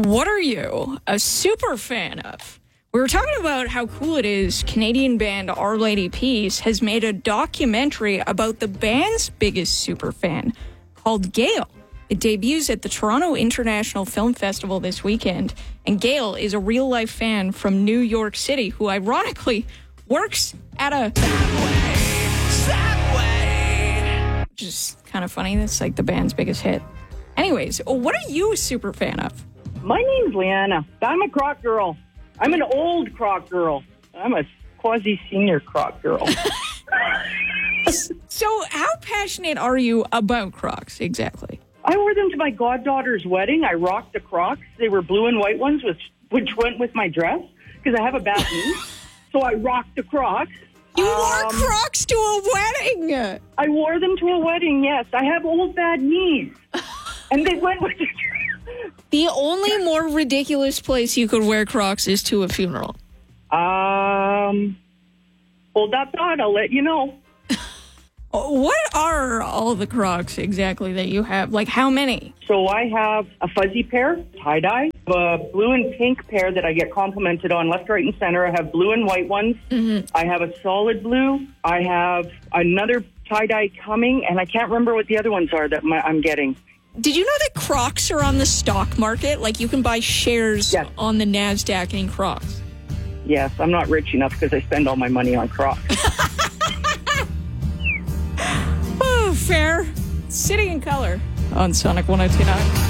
What are you a super fan of? We were talking about how cool it is Canadian band Our Lady Peace has made a documentary about the band's biggest super fan called Gail. It debuts at the Toronto International Film Festival this weekend, and Gail is a real-life fan from New York City who ironically works at a... Subway! Which is kind of funny. That's like the band's biggest hit. Anyways, what are you a super fan of? My name's Leanna. I'm a croc girl. I'm an old croc girl. I'm a quasi-senior croc girl. So how passionate are you about Crocs exactly? I wore them to my goddaughter's wedding. I rocked the Crocs. They were blue and white ones, which went with my dress because I have a bad knee. So I rocked the Crocs. You wore Crocs to a wedding? I wore them to a wedding, yes. I have old bad knees. And they went with the dress. The only more ridiculous place you could wear Crocs is to a funeral. Hold that thought. I'll let you know. What are all the Crocs exactly that you have? Like, how many? So I have a fuzzy pair, tie-dye, a blue and pink pair that I get complimented on left, right, and center. I have blue and white ones. Mm-hmm. I have a solid blue. I have another tie-dye coming, and I can't remember what the other ones are that I'm getting. Did you know that Crocs are on the stock market? Like, you can buy shares on the NASDAQ in Crocs. Yes, I'm not rich enough because I spend all my money on Crocs. Oh, fair. City in Color on Sonic 102.9.